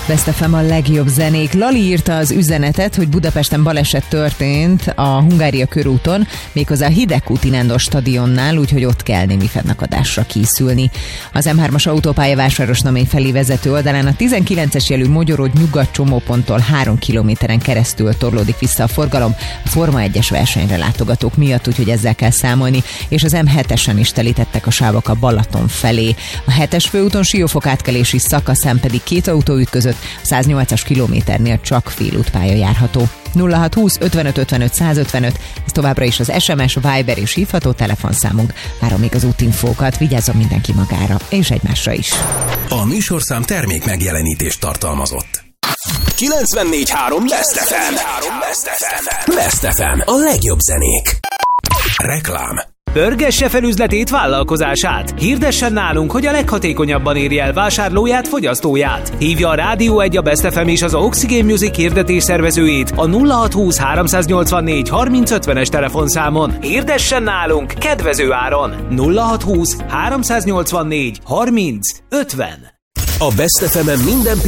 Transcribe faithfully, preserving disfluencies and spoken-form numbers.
Best ef em a legjobb zenék. Lali írta az üzenetet, hogy Budapesten baleset történt a Hungária körúton, méghozzá a Hidegkúti Nándor stadionnál, úgyhogy ott kell némi fennakadásra készülni. Az em hármas autópálya Vásárosnamény felé vezető oldalán a tizenkilences jelű Mogyorod nyugat csomóponttól három kilométeren keresztül torlódik vissza a forgalom a Forma egyes versenyre látogatók miatt, úgyhogy ezzel kell számolni, és az em hetesen is telítettek a sávok a Balaton felé. A hetes főúton Siófok átkelési szakaszán pedig két autó ütközött, a száznyolcas kilométernél csak félútpálya járható. nulla hat húsz ötvenöt ötvenöt százötvenöt, ez továbbra is az es em es, Viber és hívható telefonszámunk. Várom még az útinfókat, vigyázzon mindenki magára és egymásra is. A műsorszám termék megjelenítést tartalmazott. kilencvennégy három Best ef em. Best ef em, a legjobb zenék. Reklám. Pörgesse fel üzletét, vállalkozását. Hirdessen nálunk, hogy a leghatékonyabban érje el vásárlóját, fogyasztóját. Hívja a Rádió egy, a Best ef em és az Oxygen Music hirdetés szervezőjét a nulla hat húsz háromszáznyolcvannégy harminc ötvenes telefonszámon. Hirdessen nálunk kedvező áron. nulla hat húsz háromszáznyolcvannégy harminc ötven. A Best ef em minden